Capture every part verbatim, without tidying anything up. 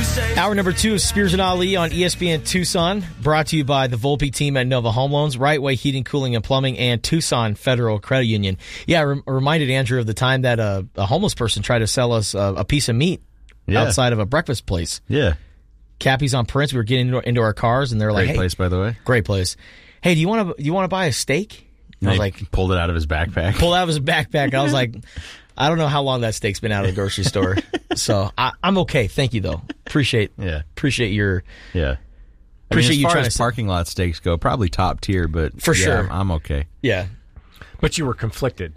Hour number two of Spears and Ali on E S P N Tucson, brought to you by the Volpe team at Nova Home Loans, Right Way Heating, Cooling, and Plumbing, and Tucson Federal Credit Union. Yeah, I re- reminded Andrew of the time that a, a homeless person tried to sell us a, a piece of meat yeah. outside of a breakfast place. Yeah. Cappy's on Prince. We were getting into, into our cars, and they're like, "Great hey, place, by the way. Great place. Hey, do you want to you want to buy a steak?" And I was like, pulled it out of his backpack. Pulled out of his backpack. I was like, I don't know how long that steak's been out of the grocery store, so I, I'm okay. Thank you, though. Appreciate yeah. Appreciate your yeah. Appreciate I mean, you as far trying as to parking lot steaks go, probably top tier, but for yeah, sure, I'm, I'm okay. Yeah. But you were conflicted.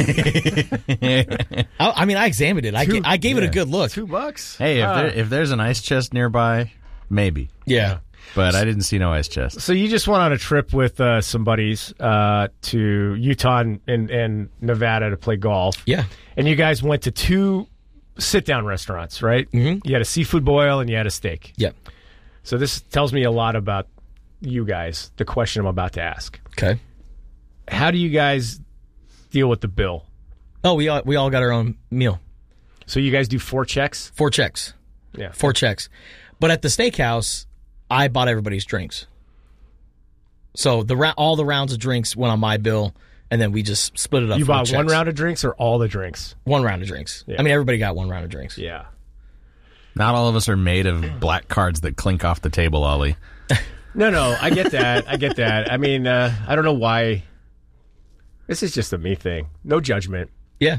I, I mean, I examined it. I, Two, ga- I gave yeah. it a good look. Two bucks? Hey, if, uh, there, if there's an ice chest nearby, maybe. Yeah. But I didn't see no ice chest. So you just went on a trip with uh, some buddies uh, to Utah and, and, and Nevada to play golf. Yeah. And you guys went to two sit-down restaurants, right? Mm-hmm. You had a seafood boil and you had a steak. Yep. So this tells me a lot about you guys, the question I'm about to ask. Okay. How do you guys deal with the bill? Oh, we all, we all got our own meal. So you guys do four checks? Four checks. Yeah. Four checks. But at the steakhouse, I bought everybody's drinks. So the ra- all the rounds of drinks went on my bill, and then we just split it up. You for bought checks. one round of drinks or all the drinks? One round of drinks. Yeah. I mean, everybody got one round of drinks. Yeah. Not all of us are made of black cards that clink off the table, Ollie. No, no, I get that. I get that. I mean, uh, I don't know why. This is just a me thing. No judgment. Yeah.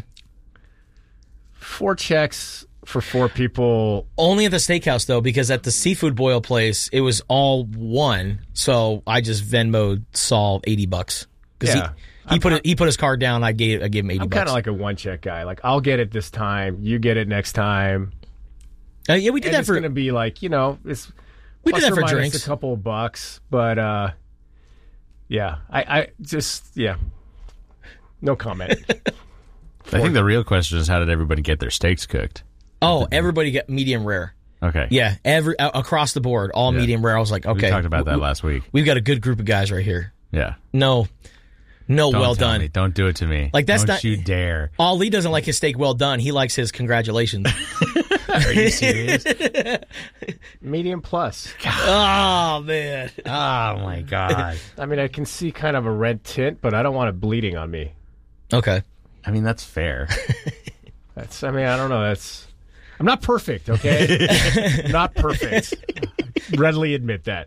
Four checks for four people. Only at the steakhouse, though, because at the seafood boil place, it was all one. So I just Venmo'd Saul eighty bucks. Because Yeah. he, he, put it, he put his card down. I gave, I gave him eighty I'm bucks. kind of like a one check guy. Like, I'll get it this time. You get it next time. Uh, yeah, we did And that it's for. going to be like, you know, it's We did plus that or for minus drinks. a couple of bucks. But, uh, yeah, I, I just, yeah. No comment. I think the real question is, how did everybody get their steaks cooked? Oh, everybody got medium rare. Okay. Yeah, every uh, across the board, all Yeah. medium rare. I was like, okay. We talked about that we, last week. We've got a good group of guys right here. Yeah. No, no, Don't well tell done. me. Don't do it to me. Like, that's Don't not- you dare. Ali doesn't like his steak well done. He likes his congratulations. Are you serious? Medium plus. Oh, man. Oh, my God. I mean, I can see kind of a red tint, but I don't want it bleeding on me. Okay. I mean, that's fair. That's, I mean, I don't know. That's, I'm not perfect, okay? I'm not perfect. Readily admit that.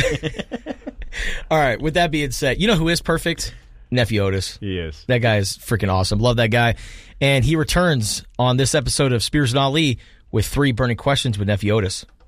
All right. With that being said, you know who is perfect? Nephew Otis. He is. That guy is freaking awesome. Love that guy. And he returns on this episode of Spears and Ali with three burning questions with Nephew Otis.